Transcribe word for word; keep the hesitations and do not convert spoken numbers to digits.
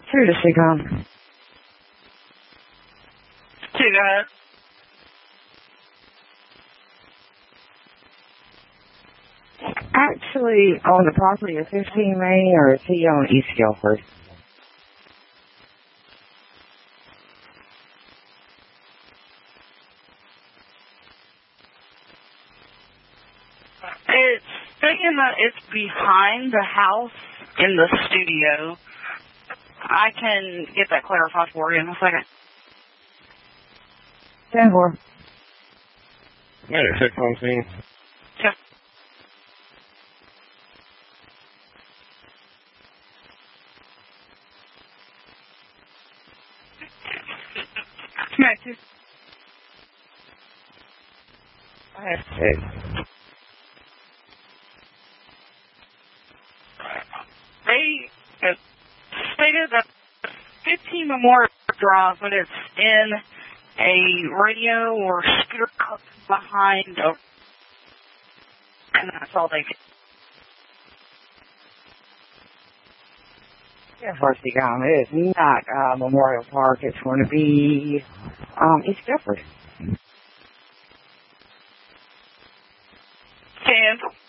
Seriously, Tom. Two guys. Actually, on the property of fifteen Main, or is he on East Guilford? It's thinking that it's behind the house in the studio. I can get that clarified for you in a second. ten four. Yeah, six on scene. Yeah. Smack two. I have six. They uh, stated that fifteen Memorial Drive, but it's in a radio or scooter cup behind a, and that's all they get. Yeah, first thing, um, it is not uh, Memorial Park. It's going to be um, East Guilford. Ten.